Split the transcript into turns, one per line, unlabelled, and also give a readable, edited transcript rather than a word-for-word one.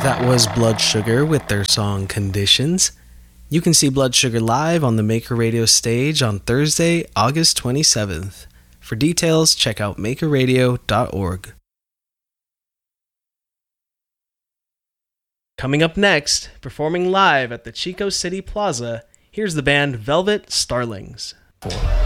That was Blood Sugar with their song Conditions. You can see Blood Sugar live on the Maker Radio stage on Thursday, August 27th. For details, check out makerradio.org. Coming up next, performing live at the Chico City Plaza, here's the band Velvet Starlings. 4